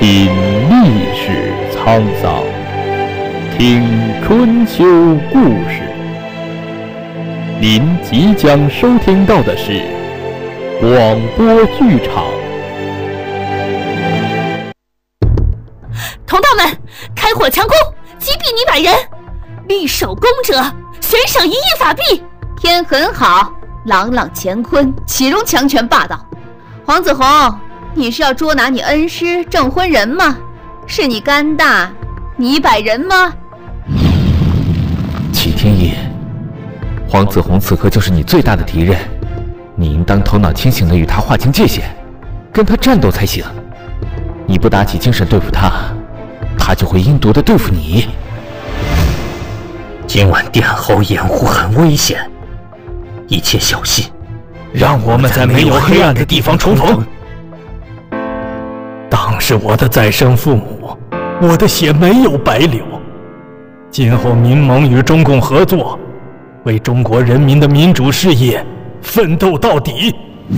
品历史沧桑，听春秋故事。您即将收听到的是广播剧场。 同道们，开火强攻，击毙女百人，立首功者悬赏1亿法币。 天很好，朗朗乾坤，岂容强权霸道？黄子弘，你是要捉拿你恩师证婚人吗？是你肝大，你百人吗？ 齐天野，黄子弘此刻就是你最大的敌人，你应当头脑清醒地与他划清界限，跟他战斗才行。你不打起精神对付他，他就会阴毒地对付你。 今晚殿后掩护很危险，一切小心， 让我们在没有黑暗的地方重逢。当是我的再生父母，我的血没有白流。今后民盟与中共合作，为中国人民的民主事业奋斗到底。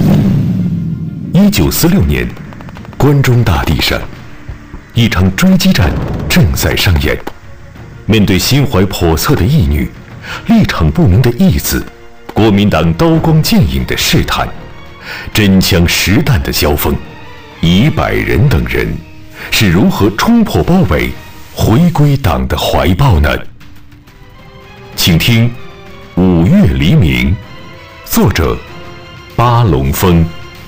1946年，关中大地上，一场追击战正在上演。面对心怀叵测的义女，立场不明的义子，国民党刀光剑影的试探，真枪实弹的交锋，以百人等人是如何冲破包围，回归党的怀抱呢？请听《五月黎明》，作者巴龙峰。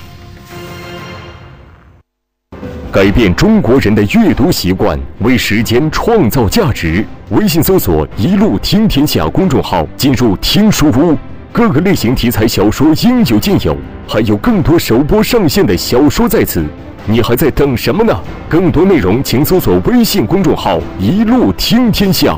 改变中国人的阅读习惯，为时间创造价值。微信搜索“一路听天下”公众号，进入听书屋，各个类型题材小说应有尽有，还有更多首播上线的小说在此。你还在等什么呢？更多内容请搜索微信公众号“一路听天下”。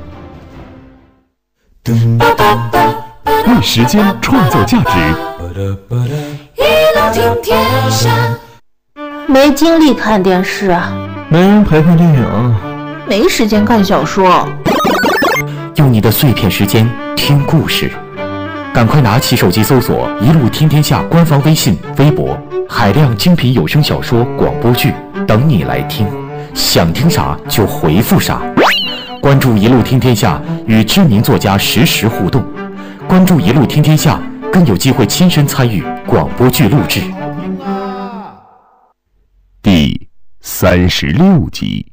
为时间创造价值。 一路听天下。 没精力看电视啊， 没人陪看电影， 没时间看小说。 用你的碎片时间听故事，赶快拿起手机搜索“一路听天下”官方微信、微博，海量精品有声小说、广播剧等你来听，想听啥就回复啥。关注“一路听天下”，与知名作家实时互动。关注“一路听天下”，更有机会亲身参与广播剧录制。 第36集。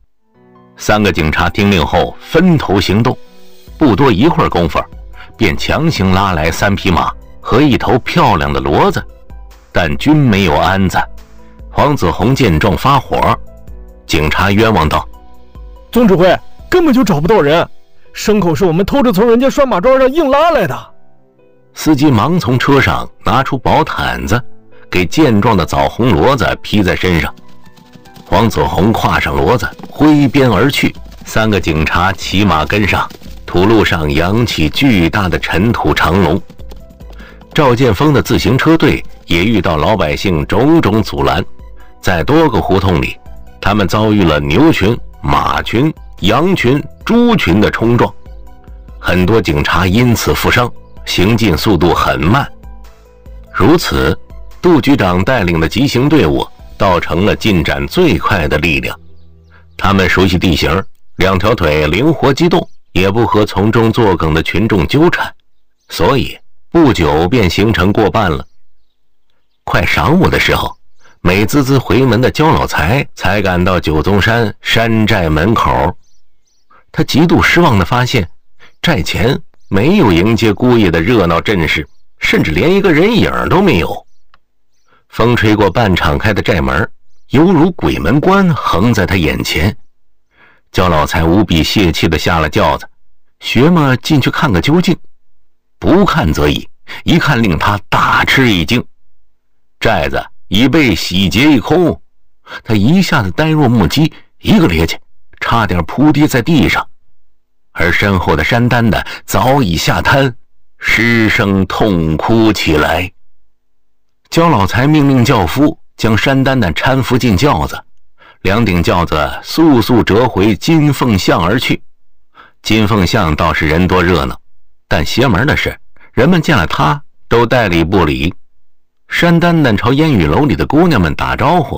3个警察听令后分头行动，不多一会儿功夫，便强行拉来3匹马和一头漂亮的骡子，但均没有鞍子。黄子弘见状发火，警察冤枉道：“ 总指挥，根本就找不到人，牲口是我们偷着从人家拴马桩上硬拉来的。” 司机忙从车上拿出薄毯子，给健壮的枣红骡子披在身上。黄子弘跨上骡子，挥鞭而去。3个警察骑马跟上，土路上扬起巨大的尘土长龙。赵建锋的自行车队也遇到老百姓种种阻拦，在多个胡同里，他们遭遇了牛群、马群、羊群、猪群的冲撞，很多警察因此负伤，行进速度很慢。如此，杜局长带领的急行队伍倒成了进展最快的力量。他们熟悉地形，2条腿灵活机动，也不和从中作梗的群众纠缠，所以不久便行程过半了。快晌午的时候，美滋滋回门的焦老财才赶到九宗山山寨门口。他极度失望地发现，寨前没有迎接姑爷的热闹阵势，甚至连一个人影都没有。风吹过半敞开的寨门，犹如鬼门关横在他眼前。焦老财无比泄气地下了轿子，学么进去看个究竟。不看则已，一看令他大吃一惊。寨子已被洗劫一空，他一下子呆若木鸡，一个趔趄，差点扑跌在地上。而身后的山丹丹早已下瘫，失声痛哭起来。焦老财命令轿夫将山丹丹搀扶进轿子，2顶轿子速速折回金凤巷而去。金凤巷倒是人多热闹，但邪门的是，人们见了他都代理不理。山丹丹朝烟雨楼里的姑娘们打招呼，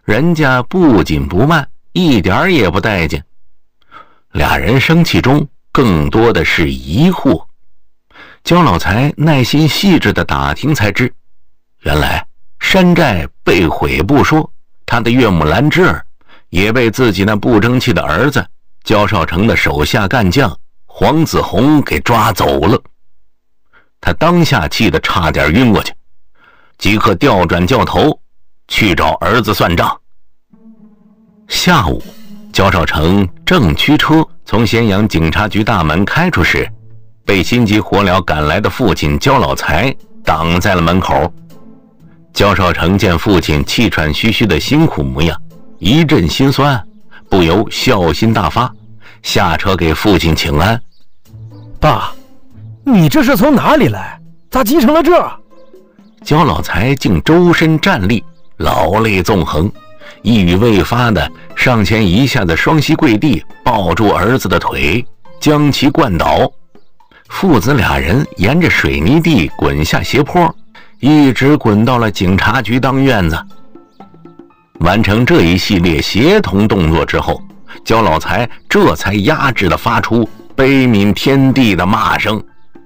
人家不紧不慢，一点也不待见。俩人生气中更多的是疑惑。焦老财耐心细致的打听才知，原来山寨被毁不说，他的岳母兰芝儿也被自己那不争气的儿子焦少成的手下干将黄子弘给抓走了。他当下气得差点晕过去，即刻调转教头去找儿子算账。下午，焦少成正驱车从咸阳警察局大门开出时，被心急火燎赶来的父亲焦老财挡在了门口。焦少成见父亲气喘吁吁的辛苦模样，一阵心酸，不由孝心大发，下车给父亲请安。 爸，你这是从哪里来？咋急成了这？ 焦老财竟周身站立，老泪纵横，一语未发的上前一下子双膝跪地，抱住儿子的腿，将其灌倒。父子俩人沿着水泥地滚下斜坡，一直滚到了警察局当院子。完成这一系列协同动作之后，焦老财这才压制地发出悲悯天地的骂声：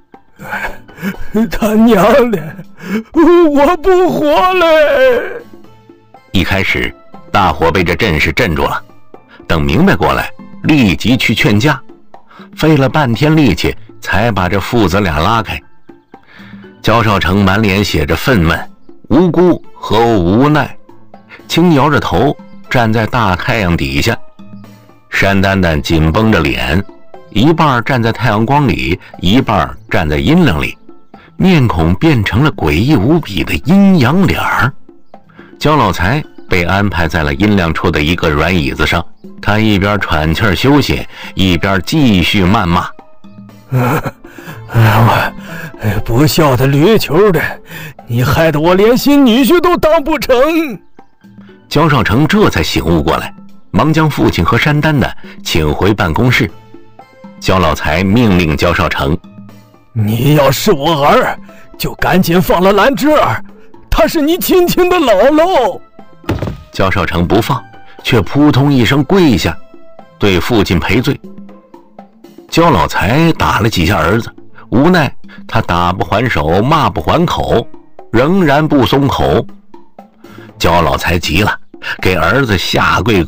他娘的，我不活了！ 一开始大伙被这阵势镇住了，等明白过来，立即去劝架，费了半天力气才把这父子俩拉开。焦少成满脸写着愤懑、无辜和无奈，轻摇着头站在大太阳底下。山丹丹紧绷着脸，一半站在太阳光里，一半站在阴凉里，面孔变成了诡异无比的阴阳脸儿。焦老财被安排在了阴凉处的一个软椅子上，他一边喘气休息，一边继续谩骂： 不孝的驴球的，你害得我连新女婿都当不成。 焦少成这才醒悟过来，忙将父亲和山丹丹请回办公室。焦老财命令焦少成： 你要是我儿，就赶紧放了兰芝儿，她是你亲亲的姥姥。 焦少成不放，却扑通一声跪下，对父亲赔罪。焦老财打了几下儿子，无奈他打不还手，骂不还口，仍然不松口。焦老财急了，给儿子下跪